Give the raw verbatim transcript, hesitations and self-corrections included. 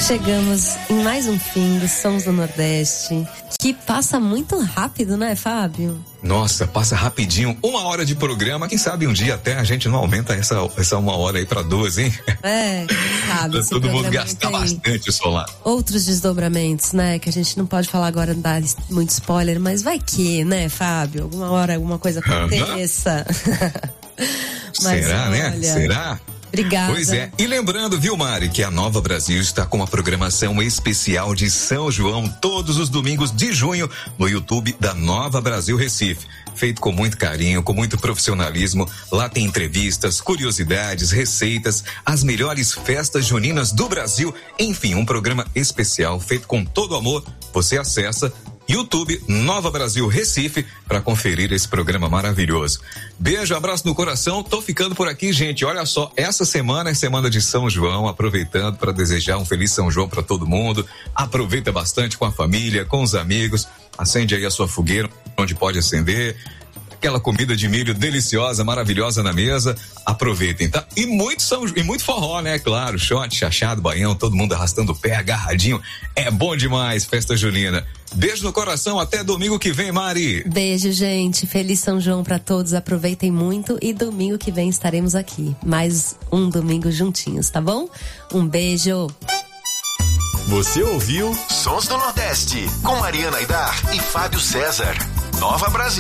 Chegamos em mais um fim dos Sons do Nordeste, que passa muito rápido, né, Fábio? Nossa, passa rapidinho. Uma hora de programa, quem sabe um dia até a gente não aumenta essa, essa uma hora aí pra duas, hein? É, quem sabe. Todo mundo gasta bastante o solar. Outros desdobramentos, né, que a gente não pode falar agora, não dar muito spoiler, mas vai que, né, Fábio? Alguma hora alguma coisa aconteça. Uhum. Mas, será, olha, né? Será? Obrigada. Pois é. E lembrando, viu, Mari, que a Nova Brasil está com uma programação especial de São João todos os domingos de junho no YouTube da Nova Brasil Recife. Feito com muito carinho, com muito profissionalismo. Lá tem entrevistas, curiosidades, receitas, as melhores festas juninas do Brasil. Enfim, um programa especial feito com todo amor. Você acessa YouTube Nova Brasil Recife para conferir esse programa maravilhoso. Beijo, abraço no coração. Tô ficando por aqui, gente. Olha só, essa semana é semana de São João, aproveitando para desejar um feliz São João para todo mundo. Aproveita bastante com a família, com os amigos. Acende aí a sua fogueira onde pode acender. Aquela comida de milho deliciosa, maravilhosa na mesa. Aproveitem, tá? E muito São, e muito forró, né? Claro, shot, chachado, baião, todo mundo arrastando o pé, agarradinho. É bom demais, festa junina. Beijo no coração, até domingo que vem, Mari. Beijo, gente. Feliz São João pra todos. Aproveitem muito e domingo que vem estaremos aqui. Mais um domingo juntinhos, tá bom? Um beijo. Você ouviu Sons do Nordeste com Mariana Aidar e Fábio César. Nova Brasil.